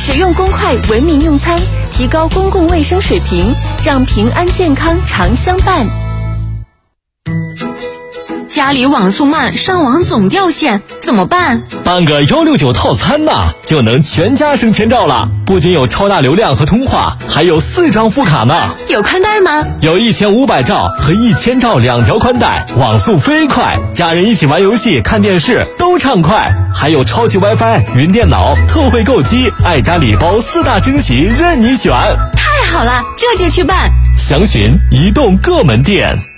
使用公筷文明用餐，提高公共卫生水平，让平安健康常相伴。 家里网速慢，上网总掉线，怎么办？ 办个169套餐呐，就能全家省钱照了。不仅有超大流量和通话，还有4张副卡呢。 有宽带吗？ 有1500兆和1000兆2条宽带，网速飞快，家人一起玩游戏、看电视都畅快。还有超级 WiFi、云电脑、特惠购机、爱家礼包4大惊喜任你选。 太好了，这就去办。 详询移动各门店。